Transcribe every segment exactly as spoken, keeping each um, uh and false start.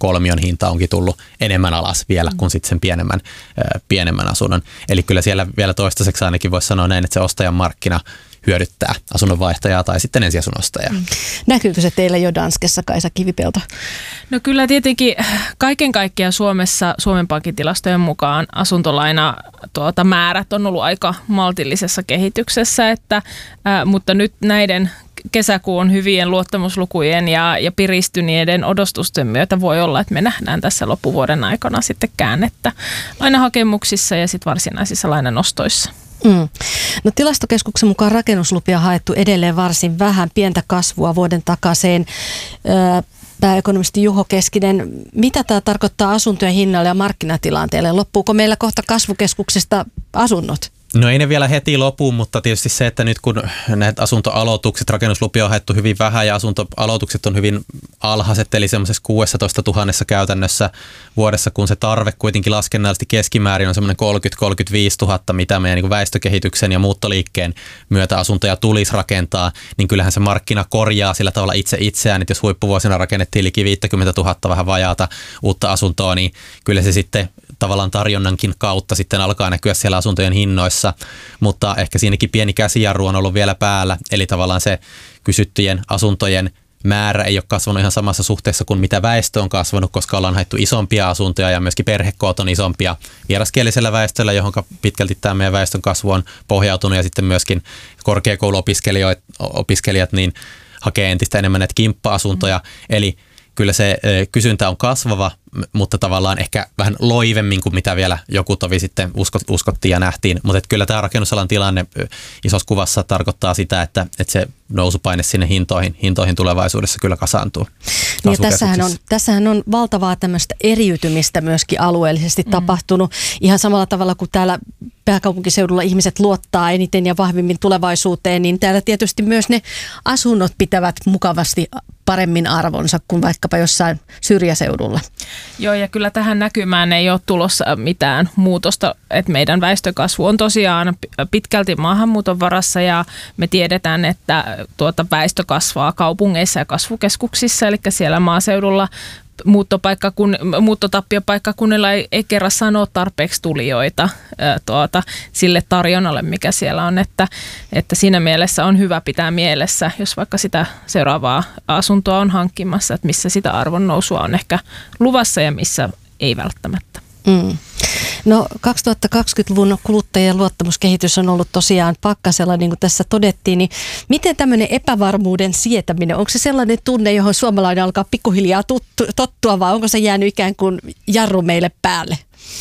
kolmion hinta onkin tullut enemmän alas vielä kuin sitten sen pienemmän, pienemmän asunnon. Eli kyllä siellä vielä toistaiseksi ainakin voisi sanoa näin, että se ostajan markkina hyödyttää asunnonvaihtajaa tai sitten ensiasunnostajaa. Mm. Näkyykö se teillä jo Danskessa, Kaisa Kivipelto? No kyllä tietenkin kaiken kaikkiaan Suomessa Suomen Pankin tilastojen mukaan asuntolaina tuota, määrät on ollut aika maltillisessa kehityksessä, että, ää, mutta nyt näiden kesäkuun hyvien luottamuslukujen ja, ja piristyneiden odotusten myötä voi olla, että me nähdään tässä loppuvuoden aikana sitten käännettä lainahakemuksissa ja sitten varsinaisissa lainanostoissa. Mm. No tilastokeskuksen mukaan rakennuslupia haettu edelleen varsin vähän, pientä kasvua vuoden takaiseen. Öö, pääekonomisti Juho Keskinen, mitä tämä tarkoittaa asuntojen hinnalle ja markkinatilanteelle? Loppuuko meillä kohta kasvukeskuksesta asunnot? No ei ne vielä heti lopu, mutta tietysti se, että nyt kun näitä asuntoaloitukset, rakennuslupia on haettu hyvin vähän ja asuntoaloitukset on hyvin alhaiset, eli semmoisessa kuusitoista tuhatta käytännössä vuodessa, kun se tarve kuitenkin laskennallisesti keskimäärin on semmoinen kolmekymmentä kolmekymmentäviisi tuhatta, mitä meidän niin kuin väestökehityksen ja muuttoliikkeen myötä asuntoja tulisi rakentaa, niin kyllähän se markkina korjaa sillä tavalla itse itseään, että jos huippuvuosina rakennettiin liki viisikymmentätuhatta vähän vajaata uutta asuntoa, niin kyllä se sitten tavallaan tarjonnankin kautta sitten alkaa näkyä siellä asuntojen hinnoissa, mutta ehkä siinäkin pieni käsijarru on ollut vielä päällä, eli tavallaan se kysyttyjen asuntojen määrä ei ole kasvanut ihan samassa suhteessa kuin mitä väestö on kasvanut, koska ollaan haettu isompia asuntoja ja myöskin perhekoot on isompia vieraskielisellä väestöllä, johon pitkälti tämä meidän väestön kasvu on pohjautunut ja sitten myöskin korkeakouluopiskelijat niin hakee entistä enemmän näitä kimppa-asuntoja, mm. eli kyllä se kysyntä on kasvava, mutta tavallaan ehkä vähän loivemmin kuin mitä vielä joku tovi sitten uskottiin ja nähtiin. Mutta kyllä tämä rakennusalan tilanne isossa kuvassa tarkoittaa sitä, että, että se nousupaine sinne hintoihin, hintoihin tulevaisuudessa kyllä kasaantuu. Niin tässähän, on, tässähän on valtavaa tämmöistä eriytymistä myöskin alueellisesti mm. tapahtunut. Ihan samalla tavalla kuin täällä pääkaupunkiseudulla ihmiset luottaa eniten ja vahvimmin tulevaisuuteen, niin täällä tietysti myös ne asunnot pitävät mukavasti paremmin arvonsa kuin vaikkapa jossain syrjäseudulla. Joo, ja kyllä tähän näkymään ei ole tulossa mitään muutosta, että meidän väestökasvu on tosiaan pitkälti maahanmuuton varassa ja me tiedetään, että tuota väestö kasvaa kaupungeissa ja kasvukeskuksissa, eli siellä maaseudulla muuttopaikka, muuttotappiopaikkakunnilla ei, ei kerran sano tarpeeksi tulijoita ää, tuota, sille tarjonnalle, mikä siellä on. Että, että siinä mielessä on hyvä pitää mielessä, jos vaikka sitä seuraavaa asuntoa on hankkimassa, että missä sitä arvonnousua on ehkä luvassa ja missä ei välttämättä. Mm. No kaksituhattakaksikymmentäluvun kuluttajien luottamuskehitys on ollut tosiaan pakkasella, niin kuin tässä todettiin, niin miten tämmöinen epävarmuuden sietäminen, onko se sellainen tunne, johon suomalainen alkaa pikkuhiljaa tuttu, tottua, vai onko se jäänyt ikään kuin jarru meille päälle?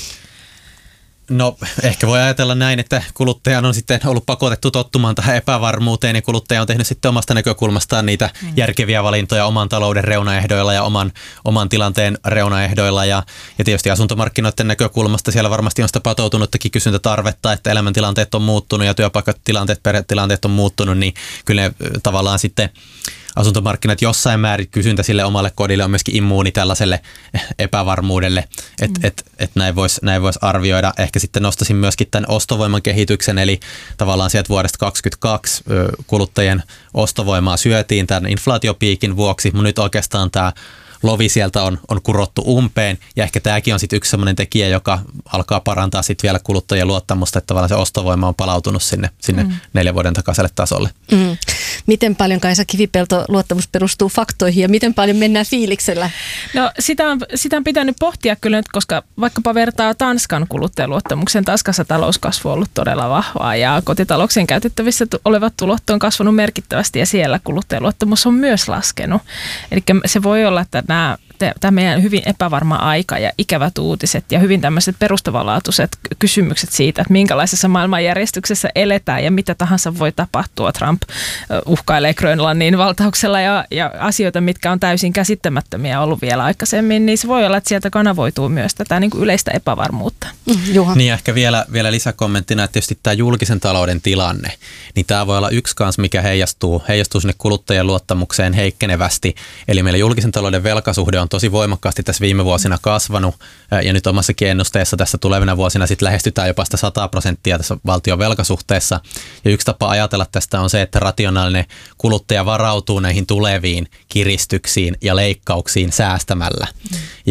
No ehkä voi ajatella näin, että kuluttajan on sitten ollut pakotettu tottumaan tähän epävarmuuteen ja kuluttaja on tehnyt sitten omasta näkökulmastaan niitä mm. järkeviä valintoja oman talouden reunaehdoilla ja oman, oman tilanteen reunaehdoilla ja, ja tietysti asuntomarkkinoiden näkökulmasta siellä varmasti on sitä patoutunuttakin kysyntätarvetta, että elämäntilanteet on muuttunut ja työpaikkatilanteet, perhetilanteet on muuttunut, niin kyllä ne tavallaan sitten asuntomarkkinat jossain määrin kysyntä sille omalle kodille on myöskin immuuni tällaiselle epävarmuudelle, että mm. et, et näin voisi näin vois arvioida. Ehkä sitten nostaisin myöskin tämän ostovoiman kehityksen, eli tavallaan sieltä vuodesta kaksituhattakaksikymmentäkaksi kuluttajien ostovoimaa syötiin tämän inflaatiopiikin vuoksi, mutta nyt oikeastaan tämä lovi sieltä on, on kurottu umpeen ja ehkä tämäkin on sitten yksi sellainen tekijä, joka alkaa parantaa sitten vielä kuluttajien luottamusta, että tavallaan se ostovoima on palautunut sinne, sinne mm. neljän vuoden takaiselle tasolle. Mm. Miten paljon, Kaisa Kivipelto, luottamus perustuu faktoihin ja miten paljon mennään fiiliksellä? No sitä on, sitä on pitänyt pohtia kyllä nyt, koska vaikkapa vertaa Tanskan kuluttajaluottamuksen. Tanskassa talouskasvu on ollut todella vahvaa ja kotitalouksien käytettävissä olevat tulot on kasvanut merkittävästi ja siellä kuluttajaluottamus on myös laskenut. Eli se voi olla, että nämä tämä meidän hyvin epävarma aika ja ikävät uutiset ja hyvin tämmöiset perustavanlaatuiset kysymykset siitä, että minkälaisessa maailmanjärjestyksessä eletään ja mitä tahansa voi tapahtua. Trump uhkailee Grönlannin valtauksella ja, ja asioita, mitkä on täysin käsittämättömiä ollut vielä aikaisemmin, niin se voi olla, että sieltä kanavoituu myös tätä niin kuin yleistä epävarmuutta. Juha. Niin ehkä vielä, vielä lisäkommenttina, että tietysti tämä julkisen talouden tilanne, niin tämä voi olla yksi kanssa, mikä heijastuu, heijastuu sinne kuluttajien luottamukseen heikkenevästi. Eli meillä julkisen talouden velkasuhde on tosi voimakkaasti tässä viime vuosina kasvanut ja nyt omassakin ennusteessa tässä tulevina vuosina sitten lähestytään jopa sitä sata prosenttia tässä valtion velkasuhteessa. Ja yksi tapa ajatella tästä on se, että rationaalinen kuluttaja varautuu näihin tuleviin kiristyksiin ja leikkauksiin säästämällä. Mm.